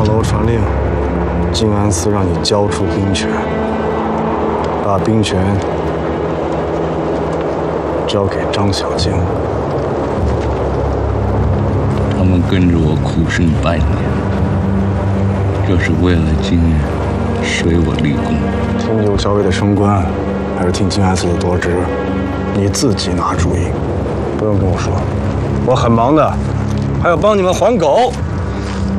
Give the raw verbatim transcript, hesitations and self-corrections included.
报楼传令，静安寺让你交出兵权，把兵权交给张小静。 他们跟着我苦胜半年，就是为了今日随我立功。 听右校尉的升官，还是听静安寺的夺职，你自己拿主意，不用跟我说，我很忙的，还要帮你们还狗。